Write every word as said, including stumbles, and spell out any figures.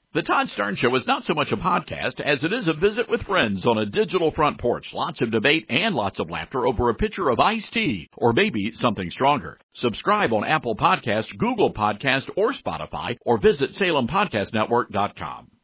The Todd Stern Show is not so much a podcast as it is a visit with friends on a digital front porch. Lots of debate and lots of laughter over a pitcher of iced tea, or maybe something stronger. Subscribe on Apple Podcasts, Google Podcasts, or Spotify, or visit Salem Podcast Network dot com.